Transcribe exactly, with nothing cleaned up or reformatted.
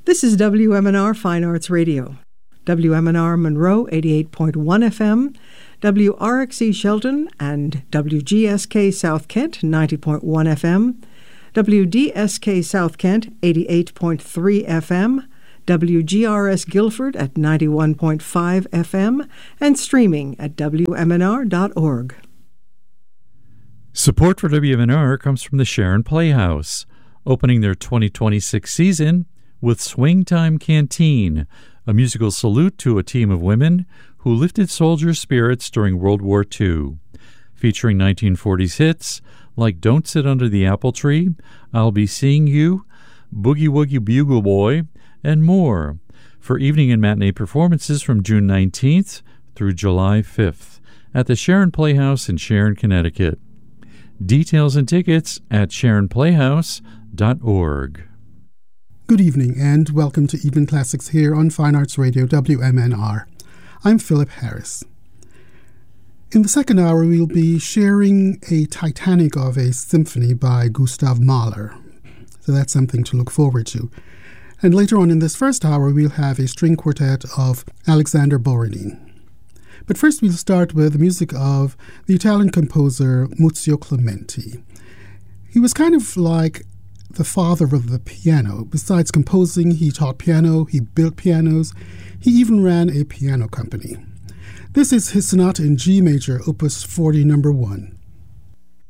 This is W M N R Fine Arts Radio. W M N R Monroe eighty-eight point one F M, W R X E Shelton and W G S K South Kent ninety point one F M, W D S K South Kent eighty-eight point three F M, W G R S Guilford at ninety-one point five F M, and streaming at W M N R dot org. Support for W M N R comes from the Sharon Playhouse, opening their twenty twenty-six season with Swing Time Canteen, a musical salute to a team of women who lifted soldiers' spirits during World War Two. Featuring nineteen forties hits like Don't Sit Under the Apple Tree, I'll Be Seeing You, Boogie Woogie Bugle Boy, and more, for evening and matinee performances from June nineteenth through July fifth at the Sharon Playhouse in Sharon, Connecticut. Details and tickets at sharon playhouse dot org. Good evening and welcome to Evening Classics here on Fine Arts Radio W M N R. I'm Philip Harris. In the second hour, we'll be sharing a Titanic of a symphony by Gustav Mahler. So that's something to look forward to. And later on in this first hour, we'll have a string quartet of Alexander Borodin. But first, we'll start with the music of the Italian composer Muzio Clementi. He was kind of like the father of the piano. Besides composing, he taught piano, he built pianos, he even ran a piano company. This is his sonata in G major, opus forty, number one.